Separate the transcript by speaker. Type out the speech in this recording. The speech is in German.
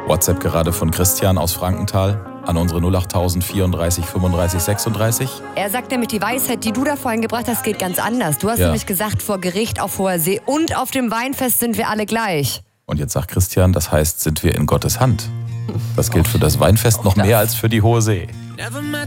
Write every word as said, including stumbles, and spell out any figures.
Speaker 1: WhatsApp gerade von Christian aus Frankenthal an unsere null acht vierunddreißig fünfunddreißig sechsunddreißig.
Speaker 2: Er sagt nämlich, die Weisheit, die du da vorhin gebracht hast, geht ganz anders. Du hast
Speaker 1: Ja.
Speaker 2: nämlich gesagt, vor Gericht, auf hoher See und auf dem Weinfest sind wir alle gleich.
Speaker 1: Und jetzt sagt Christian, das heißt, sind wir in Gottes Hand. Das gilt für das Weinfest noch mehr als für die hohe See.